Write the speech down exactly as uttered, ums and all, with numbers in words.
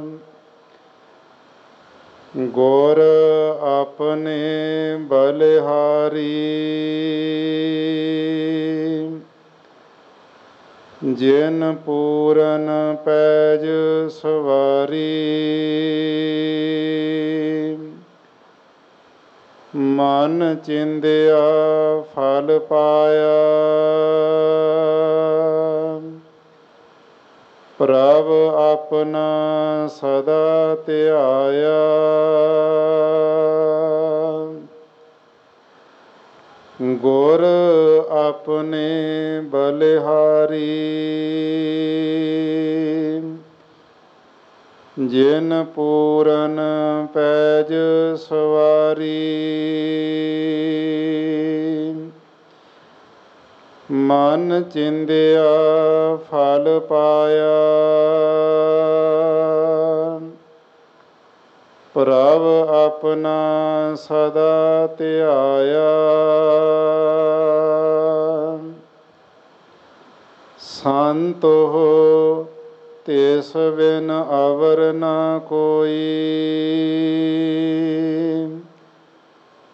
ਗੁਰ ਆਪਣੇ ਬਲਿਹਾਰੀ, ਜਿਨ ਪੂਰਨ ਪੈਜ ਸਵਾਰੀ। ਮਨ ਚਿੰਦਿਆ ਫਲ ਪਾਇਆ, ਪ੍ਰਭ ਆਪਣਾ ਸਦਾ ਧਿਆਇਆ। ਗੁਰ ਆਪਣੇ ਬਲਿਹਾਰੀ, ਜਿਨ ਪੂਰਨ ਪੈਜ ਸਵਾਰੀ। ਮਨ ਚਿੰਦਿਆ ਫਲ ਪਾਇਆ, ਪ੍ਰਭ ਆਪਣਾ ਸਦਾ ਧਿਆਇਆ। ਸੰਤੋ ਤਿਸ ਬਿਨ ਅਵਰ ਨ ਕੋਈ,